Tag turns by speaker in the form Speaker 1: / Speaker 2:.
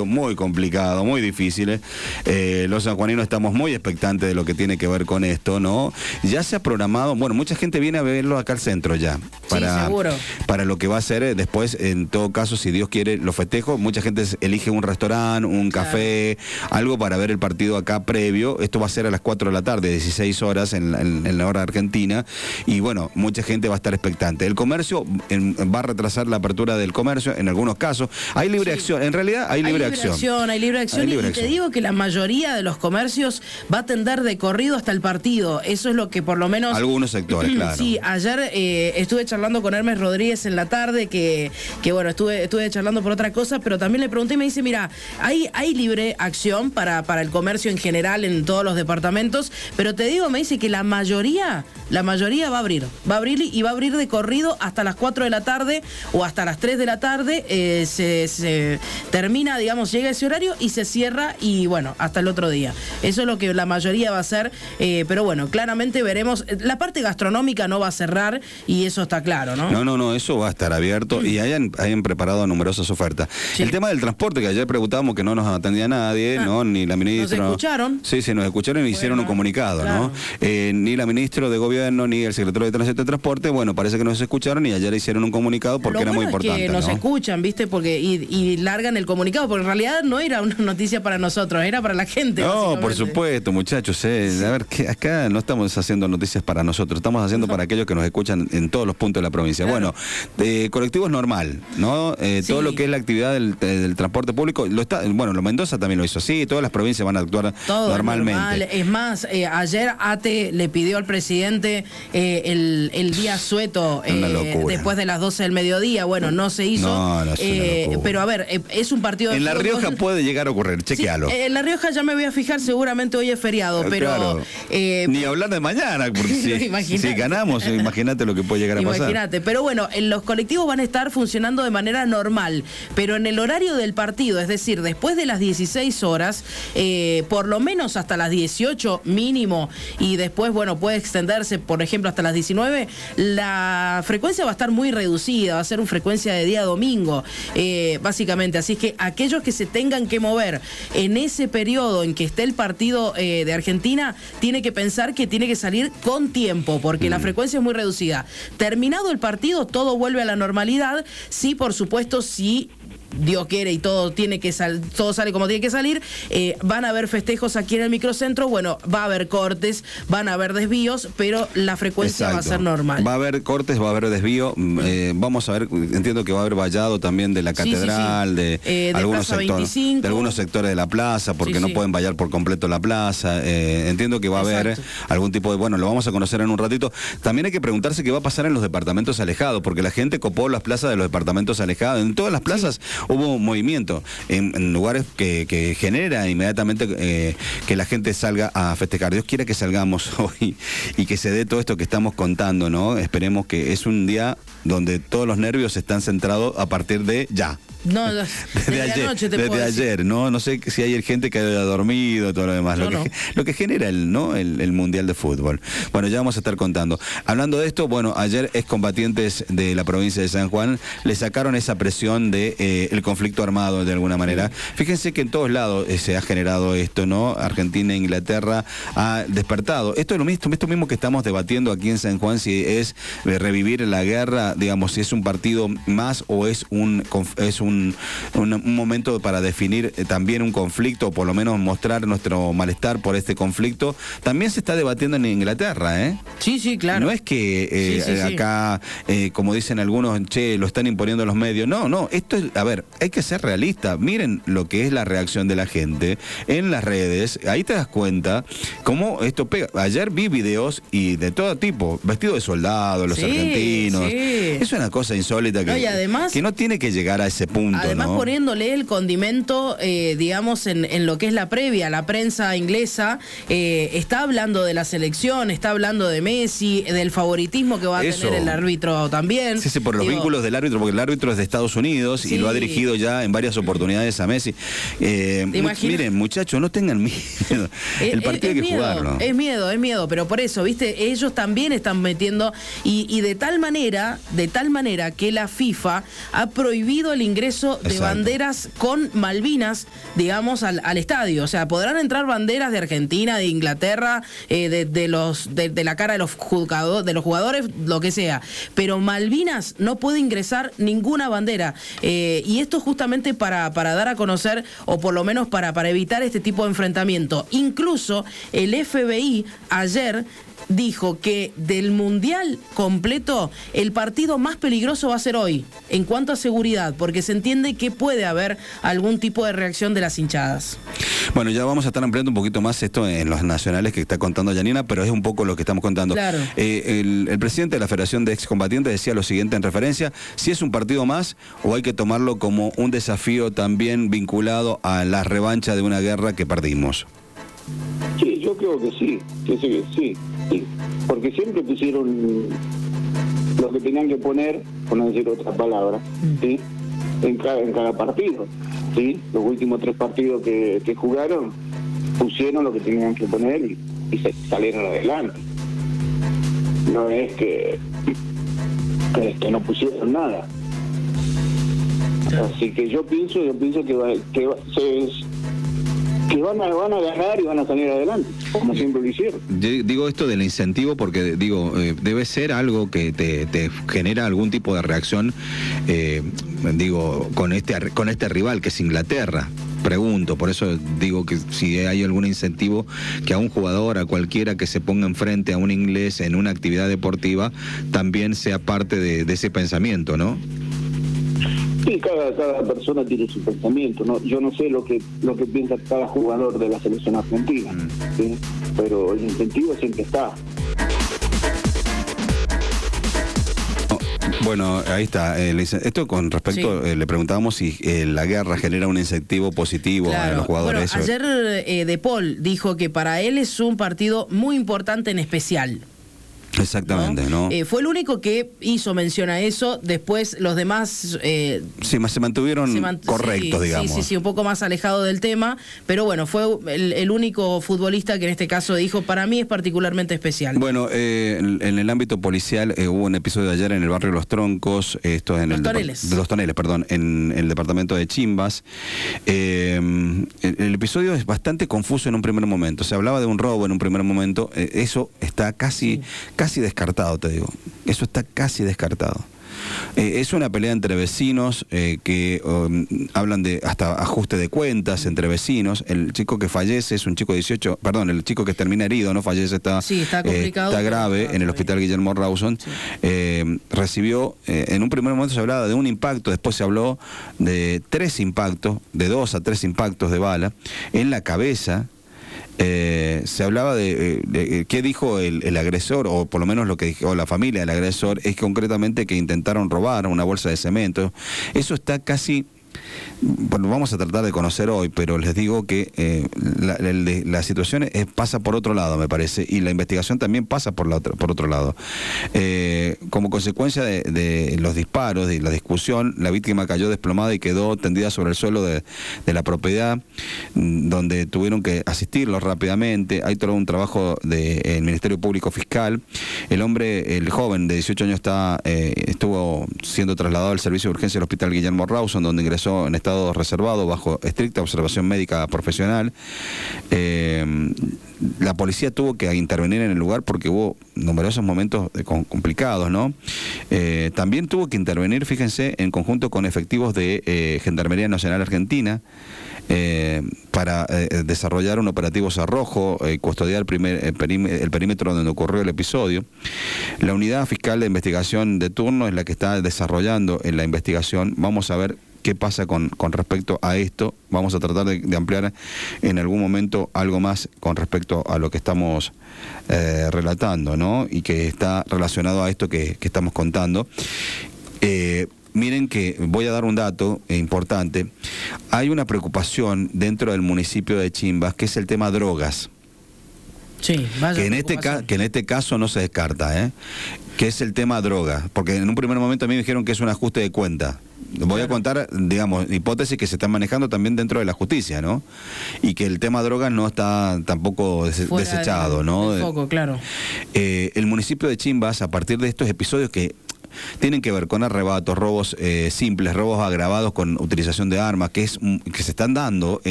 Speaker 1: partido muy complicado, muy difícil. Los sanjuaninos estamos muy expectantes de lo que tiene que ver con esto, ¿no? Ya se ha programado, bueno, mucha gente viene a verlo acá al centro ya, para lo que va a ser después, en todo caso, si Dios quiere, los festejos. Mucha gente elige un restaurante, un café, algo para ver el partido acá previo. Esto va a ser a las 4 de la tarde, 16 horas en la hora argentina, y bueno, mucha gente va a estar expectante. El comercio va a retrasar la apertura del comercio en algunos casos. Hay libre acción, en realidad hay libre acción.
Speaker 2: Hay libre acción, y te digo que la mayoría de los comercios va a tender de corrido hasta el partido. Eso es lo que por lo menos...
Speaker 1: Algunos sectores, claro.
Speaker 2: Sí, ayer estuve charlando con Hermes Rodríguez en la tarde, que bueno, estuve charlando por otra cosa, pero también le pregunté y me dice, mira, hay libre acción para el comercio en general en todos los departamentos, pero te digo, me dice que la mayoría va a abrir y va a abrir de corrido hasta las 4 de la tarde o hasta las 3 de la tarde, se termina, digamos, llega ese horario y se cierra, y bueno, hasta el otro día. Eso es lo que la mayoría va a hacer, pero bueno, claramente veremos. La parte gastronómica no va a cerrar, y eso está claro, ¿no?
Speaker 1: No, eso va a estar abierto, y hayan preparado numerosas ofertas. Sí. El tema del transporte, que ayer preguntábamos que no nos atendía nadie, ¿no? Ni la ministra.
Speaker 2: ¿Nos escucharon?
Speaker 1: Sí, nos escucharon y hicieron un comunicado, claro, ¿no? Ni la ministra de Gobierno, ni el secretario de Tránsito y Transporte, bueno, parece que nos escucharon y ayer hicieron un comunicado porque era muy importante.
Speaker 2: Es que nos escuchan, ¿viste? Porque y largan el comunicado, porque en realidad no era una noticia para nosotros, era para la gente.
Speaker 1: No, por supuesto, muchachos. Sí. A ver, que acá no estamos haciendo noticias para nosotros, estamos haciendo para aquellos que nos escuchan en todos los puntos de la provincia. Claro. Bueno, colectivo es normal, ¿no? Todo lo que es la actividad del transporte público, lo Mendoza también lo hizo así, todas las provincias van a actuar todo normalmente.
Speaker 2: Normal. Es más, ayer ATE le pidió al presidente el día sueto después de las 12 del mediodía. Bueno, no se hizo. No, pero a ver, es un partido de
Speaker 1: en La Rioja puede llegar a ocurrir, chequealo.
Speaker 2: Sí, en La Rioja ya me voy a fijar, seguramente hoy es feriado, pero...
Speaker 1: Claro. Ni hablar de mañana, porque si ganamos, imagínate lo que puede llegar a pasar.
Speaker 2: Imagínate, pero bueno, los colectivos van a estar funcionando de manera normal, pero en el horario del partido, es decir, después de las 16 horas, por lo menos hasta las 18 mínimo, y después, bueno, puede extenderse, por ejemplo, hasta las 19, la frecuencia va a estar muy reducida, va a ser una frecuencia de día domingo, básicamente. Así que aquellos que se tengan que mover en ese periodo en que esté el partido de Argentina, tiene que pensar que tiene que salir con tiempo, porque la frecuencia es muy reducida. Terminado el partido, todo vuelve a la normalidad. Sí, por supuesto, sí, Dios quiere y todo todo sale como tiene que salir, van a haber festejos aquí en el microcentro, bueno, va a haber cortes, van a haber desvíos, pero la frecuencia va a ser normal.
Speaker 1: Va a haber cortes, va a haber desvío, vamos a ver, entiendo que va a haber vallado también de la catedral, de algunos sectores de la plaza, porque no pueden vallar por completo la plaza, entiendo que va a haber algún tipo de, bueno, lo vamos a conocer en un ratito. También hay que preguntarse qué va a pasar en los departamentos alejados, porque la gente copó las plazas de los departamentos alejados, en todas las plazas hubo un movimiento en lugares que genera inmediatamente que la gente salga a festejar. Dios quiera que salgamos hoy y que se dé todo esto que estamos contando, ¿no? Esperemos que es un día donde todos los nervios están centrados a partir de ya.
Speaker 2: No, desde
Speaker 1: ayer, no sé si hay gente que haya dormido, todo lo demás, lo que genera el Mundial de Fútbol. Bueno, ya vamos a estar contando. Hablando de esto, bueno, ayer excombatientes de la provincia de San Juan le sacaron esa presión de el conflicto armado de alguna manera. Fíjense que en todos lados se ha generado esto, ¿no? Argentina e Inglaterra ha despertado. Esto es esto mismo que estamos debatiendo aquí en San Juan, si es revivir la guerra, digamos, si es un partido más o es un momento para definir también un conflicto, o por lo menos mostrar nuestro malestar por este conflicto. También se está debatiendo en Inglaterra, ¿eh?
Speaker 2: Sí, claro.
Speaker 1: No es que acá, como dicen algunos, lo están imponiendo los medios. No, esto es, a ver, hay que ser realista. Miren lo que es la reacción de la gente en las redes. Ahí te das cuenta cómo esto pega. Ayer vi videos y de todo tipo, vestidos de soldados, los argentinos. Es una cosa insólita que,
Speaker 2: y además,
Speaker 1: que no tiene que llegar a ese punto.
Speaker 2: Además, poniéndole el condimento, digamos, en lo que es la previa, la prensa inglesa está hablando de la selección, está hablando de Messi, del favoritismo que va a tener el árbitro también.
Speaker 1: Sí, por los vínculos del árbitro, porque el árbitro es de Estados Unidos y lo ha dirigido ya en varias oportunidades a Messi. Miren, muchachos, no tengan miedo. El partido hay que jugarlo.
Speaker 2: Es miedo, pero por eso, ¿viste? Ellos también están metiendo, y de tal manera que la FIFA ha prohibido el ingreso ingreso de banderas con Malvinas, digamos, al estadio. O sea, podrán entrar banderas de Argentina, de Inglaterra, de la cara de los jugadores, lo que sea. Pero Malvinas no puede ingresar ninguna bandera. Y esto justamente para dar a conocer, o por lo menos para evitar este tipo de enfrentamiento. Incluso el FBI ayer dijo que del Mundial completo el partido más peligroso va a ser hoy, en cuanto a seguridad, porque se entiende que puede haber algún tipo de reacción de las hinchadas.
Speaker 1: Bueno, ya vamos a estar ampliando un poquito más esto en los nacionales que está contando Yanina, pero es un poco lo que estamos contando.
Speaker 2: Claro.
Speaker 1: El presidente de la Federación de Excombatientes decía lo siguiente en referencia: si es un partido más o hay que tomarlo como un desafío también vinculado a la revancha de una guerra que perdimos.
Speaker 3: Sí, yo creo que sí, sí, porque siempre pusieron lo que tenían que poner, por no decir otra palabra, ¿sí? en cada partido, ¿sí? Los últimos 3 partidos que jugaron pusieron lo que tenían que poner y se salieron adelante. No es que no pusieron nada. Así que yo pienso que van a ganar y van a salir adelante, como siempre lo hicieron.
Speaker 1: Digo esto del incentivo porque debe ser algo que te genera algún tipo de reacción, con este rival que es Inglaterra. Pregunto, por eso digo que si hay algún incentivo que a un jugador, a cualquiera que se ponga enfrente a un inglés en una actividad deportiva, también sea parte de ese pensamiento, ¿no?
Speaker 3: Sí, cada persona tiene su pensamiento, ¿no? Yo no sé lo que piensa cada jugador de la selección argentina, ¿sí? Pero el incentivo siempre está.
Speaker 1: Bueno, ahí está. Esto con respecto, le preguntábamos si la guerra genera un incentivo positivo a los jugadores.
Speaker 2: Bueno, ayer De Paul dijo que para él es un partido muy importante en especial.
Speaker 1: Exactamente, ¿no?
Speaker 2: Fue el único que hizo mención a eso. Después los demás
Speaker 1: se mantuvieron correctos, digamos.
Speaker 2: Sí, un poco más alejado del tema. Pero bueno, fue el único futbolista que en este caso dijo: para mí es particularmente especial.
Speaker 1: Bueno, en el ámbito policial hubo un episodio de ayer en el barrio Los Troncos, esto es en Los Toneles, perdón, en el departamento de Chimbas. El episodio es bastante confuso en un primer momento. Se hablaba de un robo en un primer momento. Eso está casi descartado, te digo. Eso está casi descartado. Es una pelea entre vecinos que hablan de hasta ajuste de cuentas entre vecinos. El chico que fallece es un chico de 18, perdón, el chico que termina herido, no fallece, está complicado, está grave en el hospital Guillermo Rawson. Sí. Recibió, en un primer momento se hablaba de un impacto, después se habló de 3 impactos, de 2 a 3 impactos de bala en la cabeza. Se hablaba de qué dijo el agresor, o por lo menos lo que dijo la familia del agresor, es concretamente que intentaron robar una bolsa de cemento. Eso está casi... Bueno, vamos a tratar de conocer hoy, pero les digo que la situación pasa por otro lado, me parece, y la investigación también pasa por otro lado. Como consecuencia de los disparos, de la discusión, la víctima cayó desplomada y quedó tendida sobre el suelo de la propiedad, donde tuvieron que asistirlo rápidamente. Hay todo un trabajo del Ministerio Público Fiscal. El joven de 18 años estuvo siendo trasladado al servicio de urgencia del hospital Guillermo Rawson, donde ingresó en estado reservado bajo estricta observación médica profesional. La policía tuvo que intervenir en el lugar porque hubo numerosos momentos complicados, ¿no? También tuvo que intervenir, fíjense, en conjunto con efectivos de Gendarmería Nacional Argentina, para desarrollar un operativo cerrojo, custodiar el perímetro donde ocurrió el episodio. La unidad fiscal de investigación de turno es la que está desarrollando en la investigación. Vamos a ver qué pasa con respecto a esto. Vamos a tratar de ampliar en algún momento algo más con respecto a lo que estamos relatando, ¿no? Y que está relacionado a esto que estamos contando. Miren que voy a dar un dato importante. Hay una preocupación dentro del municipio de Chimbas, que es el tema drogas.
Speaker 2: Sí,
Speaker 1: que en este caso no se descarta, que es el tema droga, porque en un primer momento a mí me dijeron que es un ajuste de cuenta. Voy a contar, digamos, hipótesis que se están manejando también dentro de la justicia, ¿no? Y que el tema drogas no está tampoco desechado, ¿no?
Speaker 2: Del foco, claro.
Speaker 1: El municipio de Chimbas, a partir de estos episodios que tienen que ver con arrebatos, robos simples, robos agravados con utilización de armas, que se están dando